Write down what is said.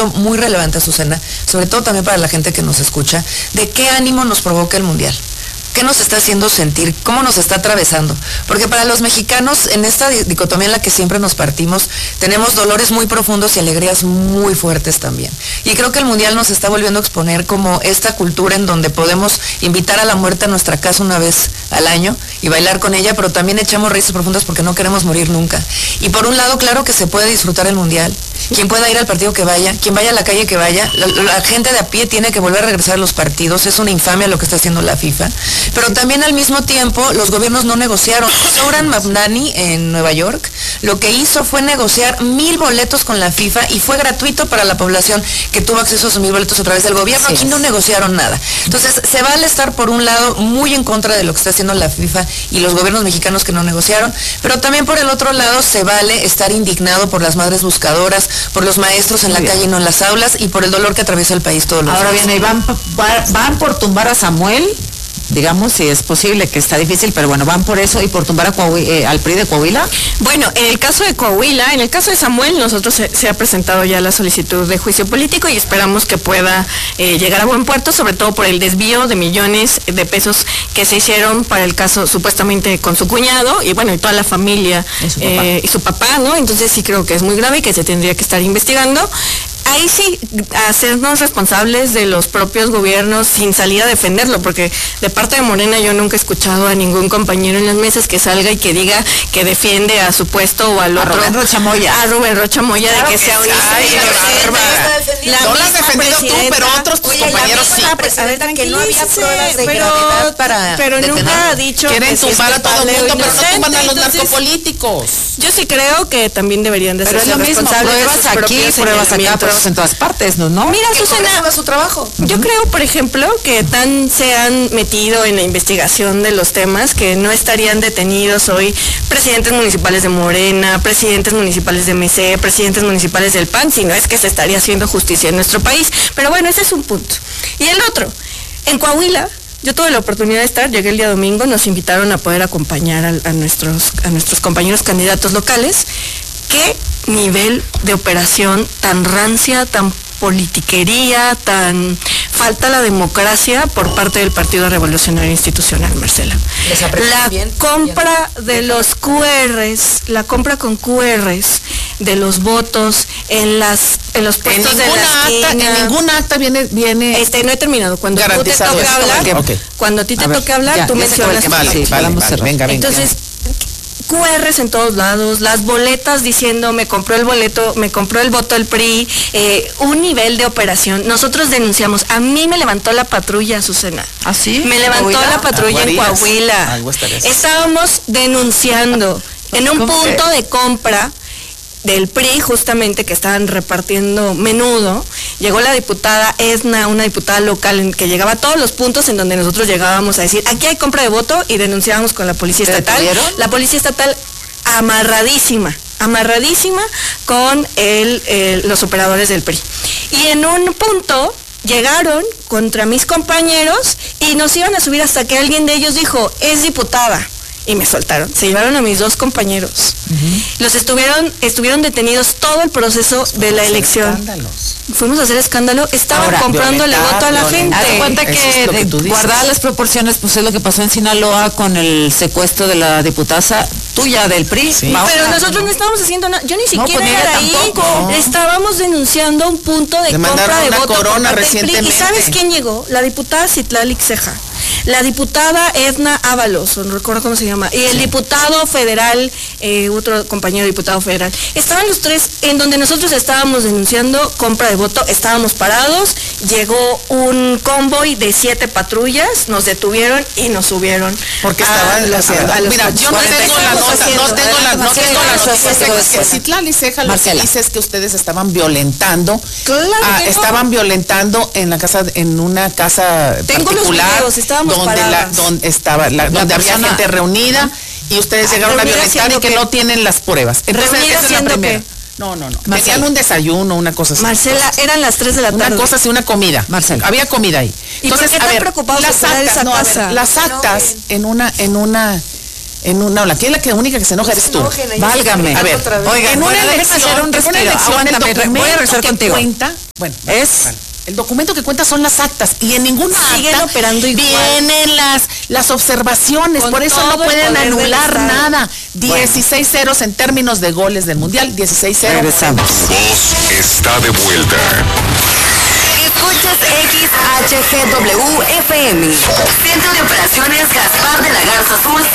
punto muy relevante, Azucena, sobre todo también para la gente que nos escucha, de qué ánimo nos provoca el Mundial. ¿Qué nos está haciendo sentir? ¿Cómo nos está atravesando? Porque para los mexicanos, en esta dicotomía en la que siempre nos partimos, tenemos dolores muy profundos y alegrías muy fuertes también. Y creo que el Mundial nos está volviendo a exponer como esta cultura en donde podemos invitar a la muerte a nuestra casa una vez al año y bailar con ella, pero también echamos raíces profundas porque no queremos morir nunca. Y por un lado, claro que se puede disfrutar el Mundial. Quien pueda ir al partido que vaya, quien vaya a la calle que vaya, la gente de a pie tiene que volver a regresar a los partidos, es una infamia lo que está haciendo la FIFA, pero también al mismo tiempo los gobiernos no negociaron. Zoran Mamdani en Nueva York lo que hizo fue negociar 1,000 boletos con la FIFA y fue gratuito para la población que tuvo acceso a esos 1,000 boletos a través del gobierno. Aquí no negociaron nada. Entonces se vale estar por un lado muy en contra de lo que está haciendo la FIFA y los gobiernos mexicanos que no negociaron, pero también por el otro lado se vale estar indignado por las madres buscadoras, por los maestros en la calle y no en las aulas y por el dolor que atraviesa el país todos los días. Ahora bien, van por tumbar a Samuel, digamos, si es posible, que está difícil, pero bueno, van por eso y por tumbar a al PRI de Coahuila. Bueno, en el caso de Coahuila, en el caso de Samuel, nosotros se ha presentado ya la solicitud de juicio político y esperamos que pueda llegar a buen puerto, sobre todo por el desvío de millones de pesos que se hicieron para el caso supuestamente con su cuñado y bueno, y toda la familia y su papá, ¿no? Entonces sí creo que es muy grave y que se tendría que estar investigando. Ahí sí, hacernos responsables de los propios gobiernos sin salir a defenderlo, porque de parte de Morena yo nunca he escuchado a ningún compañero en las mesas que salga y que diga que defiende a su puesto o al otro. Rubén Rocha Moya. A Rubén Rocha Moya, claro, de que sea un... No lo has defendido tú, pero otros tus compañeros sí. A ver, que no había pruebas de gravedad para pero nunca ha dicho quieren tumbar a todo el mundo, pero no tumban a los narcopolíticos. Yo sí creo que también deberían de ser responsables. Pruebas aquí, pruebas acá, pruebas en todas partes, ¿no? Mira, Susana, su trabajo. Yo creo, por ejemplo, que tan se han metido en la investigación de los temas que no estarían detenidos hoy presidentes municipales de Morena, presidentes municipales de MC, presidentes municipales del PAN, sino es que se estaría haciendo justicia en nuestro país. Pero bueno, ese es un punto. Y el otro, en Coahuila, yo tuve la oportunidad de estar, llegué el día domingo, nos invitaron a poder acompañar a nuestros compañeros candidatos locales. ¿Qué nivel de operación tan rancia, tan politiquería, tan falta la democracia por parte del Partido Revolucionario Institucional, Marcela? La compra de los QRs, la compra con QRs de los votos en los puestos de la esquina. En ningún acta viene no he terminado. Cuando tú te toque hablar, cuando a ti te toque hablar, tú mencionas. Vale, venga. Entonces, QRs en todos lados, las boletas diciendo me compró el voto el PRI, un nivel de operación. Nosotros denunciamos, a mí me levantó la patrulla, Susana. ¿Ah, sí? Me levantó la patrulla en Coahuila. Estábamos denunciando en un punto de compra del PRI, justamente, que estaban repartiendo menudo. Llegó la diputada Esna, una diputada local, que llegaba a todos los puntos en donde nosotros llegábamos a decir, aquí hay compra de voto, y denunciábamos con la policía estatal. La policía estatal amarradísima con los operadores del PRI. Y en un punto llegaron contra mis compañeros y nos iban a subir hasta que alguien de ellos dijo, es diputada. Y me soltaron, se llevaron a mis 2 compañeros. Los estuvieron detenidos todo el proceso de la elección. Fuimos a hacer escándalo, estaban comprándole voto a la gente. Haz cuenta que guardadas las proporciones, pues es lo que pasó en Sinaloa con el secuestro de la diputada tuya del PRI. Sí. Pero nosotros no estábamos haciendo nada, yo ni siquiera era ahí. Estábamos denunciando un punto de compra de voto por parte del PRI. ¿Y sabes quién llegó? La diputada Citlali Ceja, la diputada Edna Ábalos, no recuerdo cómo se llama, y el diputado federal, otro compañero diputado federal. Estaban los 3 en donde nosotros estábamos denunciando compra de voto, estábamos parados, llegó un convoy de 7 patrullas, nos detuvieron y nos subieron. Porque estaban mira, yo no tengo las notas. Citlali Ceja lo que dice es que ustedes estaban violentando, estaban violentando en una casa particular, donde había gente reunida y ustedes llegaron a violentar y que no tienen las pruebas. Entonces, esa es la primera. No. Tenían un desayuno, una cosa así. Marcela, eran las 3 de la tarde. Una cosa así, una comida. Marcela. Había comida ahí. Entonces, ¿y por qué están preocupados por poner esa casa? Las actas en una, la que es la única que se enoja eres tú. Válgame. A ver, oigan, en una elección, hacer un respiro. Voy a regresar contigo. Bueno, el documento que cuenta son las actas y en ninguna siguen acta operando igual. Vienen las observaciones, Con por eso todo no el pueden poder anular del Estado. nada. 16 ceros en términos de goles del Mundial, 16-0. Regresamos. Tu voz está de vuelta. Escuchas XHGW FM. Centro de Operaciones Gaspar de la Garza Azul.